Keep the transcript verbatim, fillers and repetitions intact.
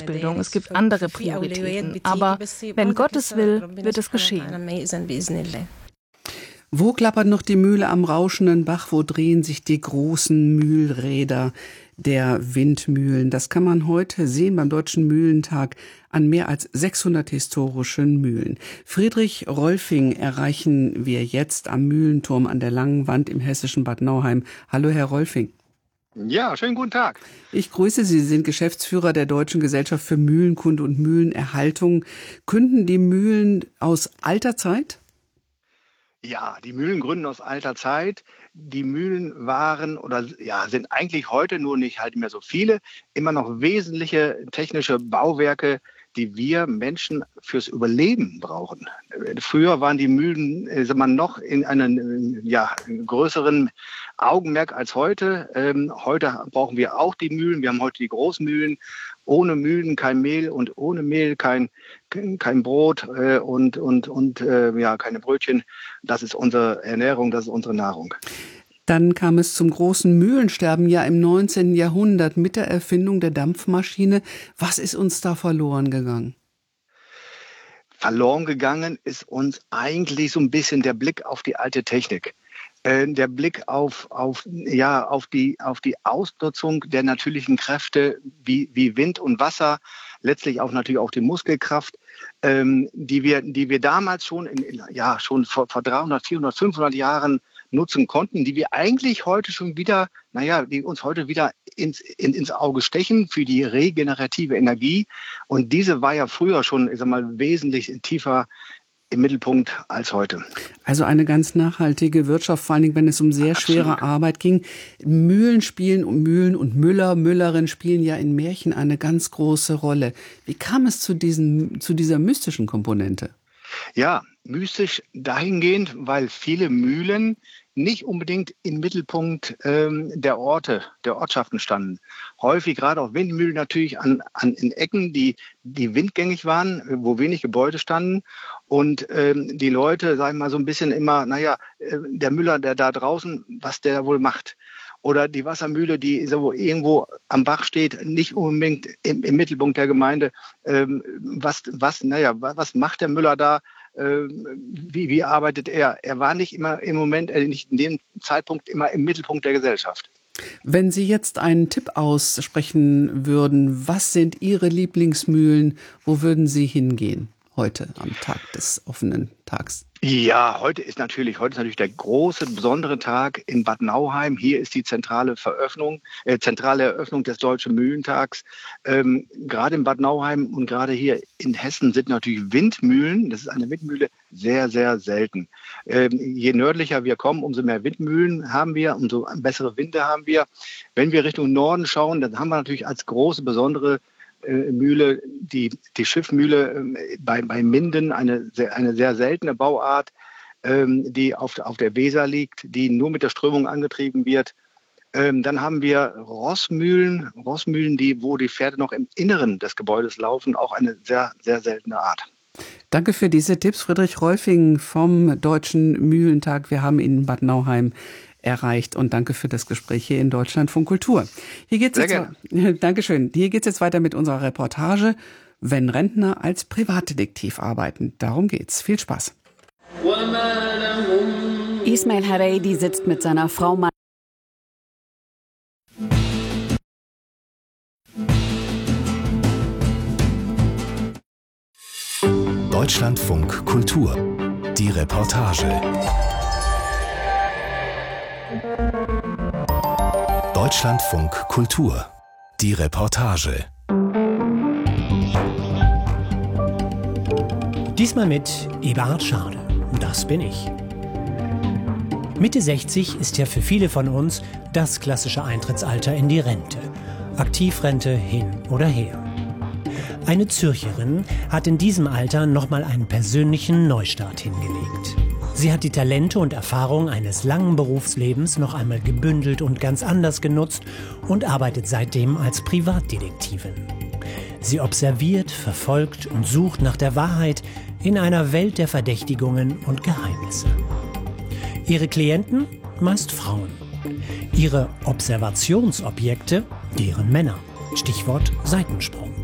Ausbildung, es gibt andere Prioritäten. Aber wenn Gott es will, wird es geschehen. Wo klappert noch die Mühle am rauschenden Bach? Wo drehen sich die großen Mühlräder der Windmühlen? Das kann man heute sehen beim Deutschen Mühlentag an mehr als sechshundert historischen Mühlen. Friedrich Rolfing erreichen wir jetzt am Mühlenturm an der Langen Wand im hessischen Bad Nauheim. Hallo, Herr Rolfing. Ja, schönen guten Tag. Ich grüße Sie. Sie sind Geschäftsführer der Deutschen Gesellschaft für Mühlenkunde und Mühlenerhaltung. Künden die Mühlen aus alter Zeit? Ja, die Mühlen gründen aus alter Zeit. Die Mühlen waren oder ja, sind eigentlich heute, nur nicht halt mehr so viele, immer noch wesentliche technische Bauwerke, die wir Menschen fürs Überleben brauchen. Früher waren die Mühlen äh, sag mal, noch in einem ja, größeren Augenmerk als heute. Ähm, heute brauchen wir auch die Mühlen. Wir haben heute die Großmühlen. Ohne Mühlen kein Mehl und ohne Mehl kein, kein Brot äh, und, und, und äh, ja, keine Brötchen. Das ist unsere Ernährung, das ist unsere Nahrung. Dann kam es zum großen Mühlensterben ja im neunzehnten Jahrhundert mit der Erfindung der Dampfmaschine. Was ist uns da verloren gegangen? Verloren gegangen ist uns eigentlich so ein bisschen der Blick auf die alte Technik. Äh, der Blick auf, auf, ja, auf, die, auf die Ausnutzung der natürlichen Kräfte wie, wie Wind und Wasser, letztlich auch natürlich auch die Muskelkraft, ähm, die wir, die wir damals schon, in, in, ja, schon vor, vor dreihundert, vierhundert, fünfhundert Jahren nutzen konnten, die wir eigentlich heute schon wieder, naja, die uns heute wieder ins, in, ins Auge stechen für die regenerative Energie. Und diese war ja früher schon, ich sag mal, wesentlich tiefer im Mittelpunkt als heute. Also eine ganz nachhaltige Wirtschaft, vor allen Dingen, wenn es um sehr schwere Absolut. Arbeit ging. Mühlen spielen und Mühlen und Müller, Müllerinnen spielen ja in Märchen eine ganz große Rolle. Wie kam es zu diesen, zu dieser mystischen Komponente? Ja, mystisch dahingehend, weil viele Mühlen nicht unbedingt im Mittelpunkt ähm, der Orte, der Ortschaften standen. Häufig gerade auch Windmühlen natürlich an, an in Ecken, die, die windgängig waren, wo wenig Gebäude standen. Und ähm, die Leute, sagen wir mal so ein bisschen immer, naja, äh, der Müller, der da draußen, was der wohl macht. Oder die Wassermühle, die so irgendwo am Bach steht, nicht unbedingt im, im Mittelpunkt der Gemeinde. Ähm, was, was, naja, was macht der Müller da? Wie, wie arbeitet er? Er war nicht immer im Moment, äh, nicht in dem Zeitpunkt immer im Mittelpunkt der Gesellschaft. Wenn Sie jetzt einen Tipp aussprechen würden, was sind Ihre Lieblingsmühlen? Wo würden Sie hingehen heute am Tag des offenen Tags? Ja, heute ist natürlich, heute ist natürlich der große, besondere Tag in Bad Nauheim. Hier ist die zentrale Veröffnung, äh, zentrale Eröffnung des Deutschen Mühlentags. Ähm, gerade in Bad Nauheim und gerade hier in Hessen sind natürlich Windmühlen, das ist eine Windmühle, sehr, sehr selten. Ähm, je nördlicher wir kommen, umso mehr Windmühlen haben wir, umso bessere Winde haben wir. Wenn wir Richtung Norden schauen, dann haben wir natürlich als große, besondere Mühle, die, die Schiffmühle bei, bei Minden, eine sehr, eine sehr seltene Bauart, ähm, die auf, auf der Weser liegt, die nur mit der Strömung angetrieben wird. Ähm, dann haben wir Rossmühlen, Rossmühlen, die, wo die Pferde noch im Inneren des Gebäudes laufen, auch eine sehr, sehr seltene Art. Danke für diese Tipps, Friedrich Rolfing vom Deutschen Mühlentag. Wir haben ihn in Bad Nauheim erreicht und danke für das Gespräch hier in Deutschlandfunk Kultur. Hier geht's jetzt, Dankeschön. Hier geht's jetzt weiter mit unserer Reportage, wenn Rentner als Privatdetektiv arbeiten. Darum geht's. Viel Spaß. Ismail Hareidi sitzt mit seiner Frau Ma- Deutschlandfunk Kultur. Die Reportage. Deutschlandfunk Kultur. Die Reportage. Diesmal mit Eberhard Schade. Das bin ich. Mitte sechzig ist ja für viele von uns das klassische Eintrittsalter in die Rente. Aktivrente hin oder her. Eine Zürcherin hat in diesem Alter nochmal einen persönlichen Neustart hingelegt. Sie hat die Talente und Erfahrung eines langen Berufslebens noch einmal gebündelt und ganz anders genutzt und arbeitet seitdem als Privatdetektivin. Sie observiert, verfolgt und sucht nach der Wahrheit in einer Welt der Verdächtigungen und Geheimnisse. Ihre Klienten? Meist Frauen. Ihre Observationsobjekte? Deren Männer. Stichwort Seitensprung.